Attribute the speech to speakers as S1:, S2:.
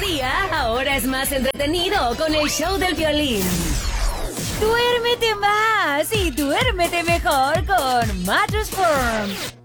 S1: día ahora es más entretenido con el show del violín.
S2: Duérmete más y duérmete mejor con Mattress Firm.